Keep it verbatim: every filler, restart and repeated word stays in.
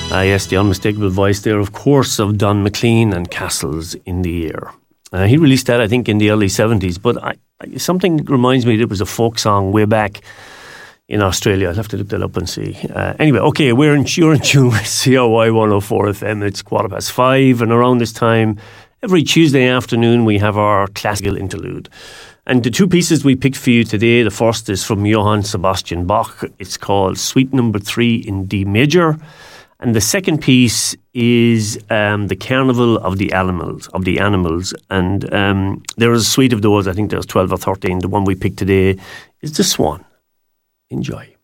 Ah, yes, the unmistakable voice there, of course, of Don McLean and Castles in the Air. Uh, he released that, I think, in the early seventies, but I, I, something reminds me that it was a folk song way back in Australia. I'll have to look that up and see. Uh, anyway, okay, we're in, you're in tune with C R Y one oh four F M. It's quarter past five, and around this time, every Tuesday afternoon, we have our classical interlude. And the two pieces we picked for you today, the first is from Johann Sebastian Bach. It's called Suite Number Three in D Major. And the second piece is um, the Carnival of the Animals, of the Animals. And um, there is a suite of those, I think there's twelve or thirteen. The one we picked today is the Swan. Enjoy.